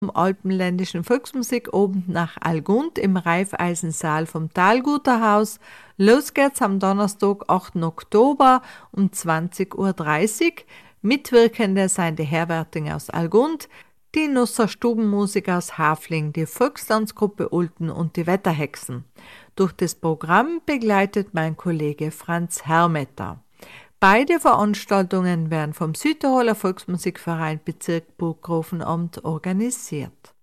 Alpenländischen Volksmusikabend nach Allgund im Raiffeisensaal vom Talguterhaus. Los geht's am Donnerstag, 8. Oktober um 20:30 Uhr. Mitwirkende sind die Herwerting aus Allgund, die Nusser Stubenmusik aus Hafling, die Volkstanzgruppe Ulten und die Wetterhexen. Durch das Programm begleitet mein Kollege Franz Hermetter. Beide Veranstaltungen werden vom Südtiroler Volksmusikverein Bezirk Burggrafenamt organisiert.